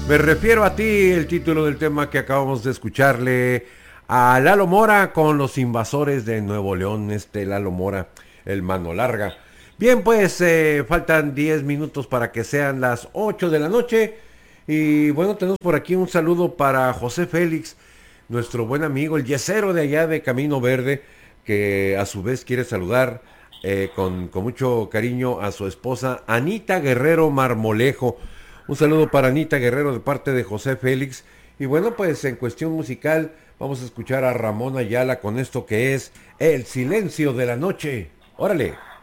Me refiero a ti, el título del tema que acabamos de escucharle a Lalo Mora con los invasores de Nuevo León, Lalo Mora, el mano larga. Bien, pues faltan 10 minutos para que sean las 8 de la noche. Y bueno, tenemos por aquí un saludo para José Félix, nuestro buen amigo, el yesero de allá de Camino Verde, que a su vez quiere saludar con mucho cariño a su esposa Anita Guerrero Marmolejo. Un saludo para Anita Guerrero de parte de José Félix. Y bueno, pues en cuestión musical vamos a escuchar a Ramón Ayala con esto que es El Silencio de la Noche. Órale.